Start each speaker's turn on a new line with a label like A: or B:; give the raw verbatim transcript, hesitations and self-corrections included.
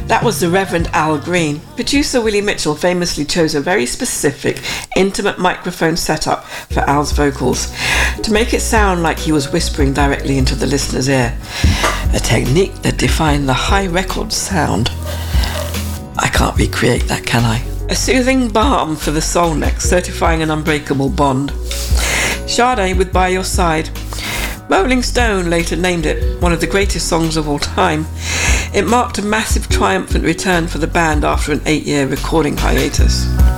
A: That was the Reverend Al Green. Producer Willie Mitchell famously chose a very specific, intimate microphone setup for Al's vocals to make it sound like he was whispering directly into the listener's ear, a technique that defined the high record sound. I can't recreate that, can I? A soothing balm for the soul neck, certifying an unbreakable bond. Sade with By Your Side. Rolling Stone later named it one of the greatest songs of all time. It marked a massive triumphant return for the band after an eight-year recording hiatus.